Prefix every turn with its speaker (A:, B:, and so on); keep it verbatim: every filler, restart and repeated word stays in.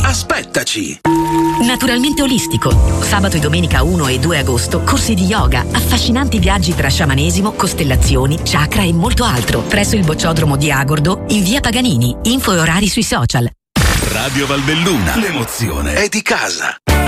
A: Aspettaci!
B: Naturalmente Olistico. Sabato e domenica uno e due agosto, corsi di yoga, affascinanti viaggi tra sciamanesimo, costellazioni, chakra e molto altro. Presso il bocciodromo di Agordo, in via Paganini. Info e orari sui social.
A: Radio Valbelluna, l'emozione è di casa.